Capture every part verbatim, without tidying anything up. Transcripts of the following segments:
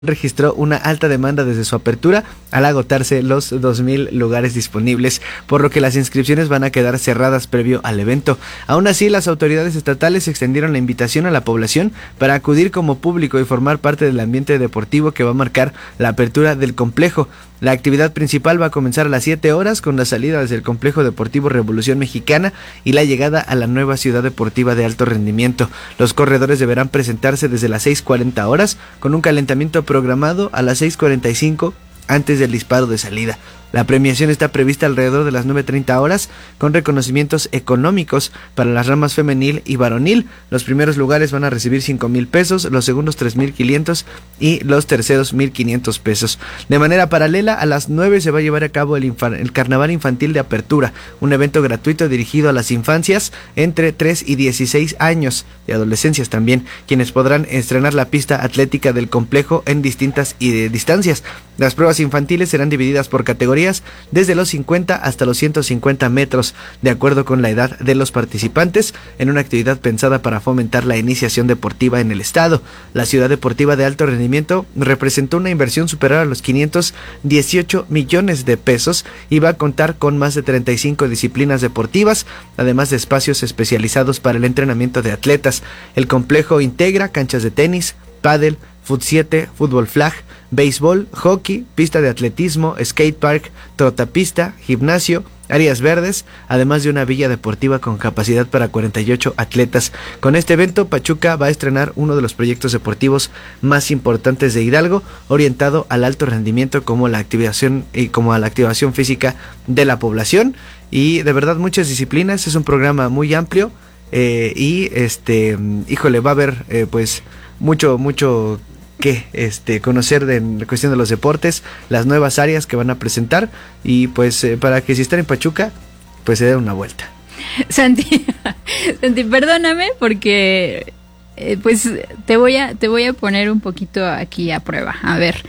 registró una alta demanda desde su apertura al agotarse los dos mil lugares disponibles, por lo que las inscripciones van a quedar cerradas previo al evento. Aún así, las autoridades estatales extendieron la invitación a la población para acudir como público y formar parte del ambiente deportivo que va a marcar la apertura del complejo. La actividad principal va a comenzar a las siete horas con la salida desde el Complejo Deportivo Revolución Mexicana y la llegada a la nueva ciudad deportiva de alto rendimiento. Los corredores deberán presentarse desde las seis cuarenta horas con un calentamiento programado a las seis cuarenta y cinco antes del disparo de salida. La premiación está prevista alrededor de las nueve treinta horas con reconocimientos económicos para las ramas femenil y varonil. Los primeros lugares van a recibir cinco mil pesos, los segundos tres mil quinientos y los terceros mil quinientos pesos. De manera paralela, a las nueve se va a llevar a cabo el, infa- el Carnaval Infantil de Apertura, un evento gratuito dirigido a las infancias entre tres y dieciséis años, y adolescencias también, quienes podrán estrenar la pista atlética del complejo en distintas y de distancias. Las pruebas infantiles serán divididas por categorías desde los cincuenta hasta los ciento cincuenta metros, de acuerdo con la edad de los participantes, en una actividad pensada para fomentar la iniciación deportiva en el estado. La ciudad deportiva de alto rendimiento representó una inversión superior a los quinientos dieciocho millones de pesos y va a contar con más de treinta y cinco disciplinas deportivas, además de espacios especializados para el entrenamiento de atletas. El complejo integra canchas de tenis, pádel, fut siete, fútbol flag, béisbol, hockey, pista de atletismo, skate park, trotapista, gimnasio, áreas verdes, además de una villa deportiva con capacidad para cuarenta y ocho atletas. Con este evento, Pachuca va a estrenar uno de los proyectos deportivos más importantes de Hidalgo, orientado al alto rendimiento como la activación y como a la activación física de la población, y de verdad muchas disciplinas. Es un programa muy amplio eh, y este, híjole, va a haber eh, pues mucho, mucho que este conocer de la cuestión de los deportes, las nuevas áreas que van a presentar, y pues eh, para que si están en Pachuca, pues se den una vuelta. Santi, Santi, perdóname porque eh, pues te voy a te voy a poner un poquito aquí a prueba. A ver,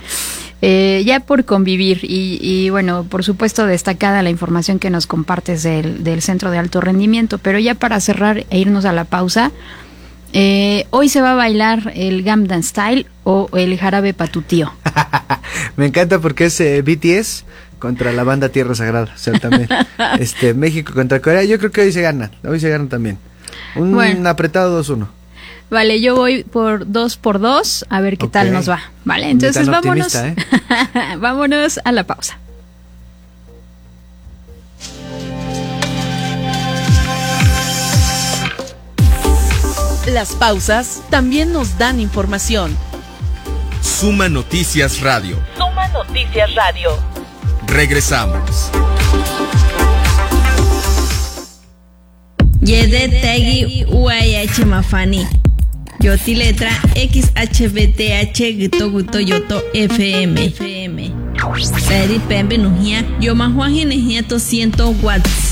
eh, ya por convivir y, y bueno, por supuesto destacada la información que nos compartes del, del Centro de Alto Rendimiento, pero ya para cerrar e irnos a la pausa. Eh, hoy se va a bailar el Gangnam Style o el jarabe pa' tu tío. Me encanta porque es eh, B T S contra la banda Tierra Sagrada, o sea, también este, México contra Corea. Yo creo que hoy se gana, hoy se gana también. Un bueno, apretado dos uno. Vale, yo voy por dos por dos, a ver qué okay. tal nos va. Vale, entonces vámonos, ¿eh? vámonos a la pausa. Las pausas también nos dan información. Suma Noticias Radio. Suma Noticias Radio. Regresamos. Yede Tegi U I H Mafani. Yoti letra X H B T H Gito Guto Yoto F M. F M. Peri Pembe Nujia. Yo Mahuaji Nejia to ciento watts.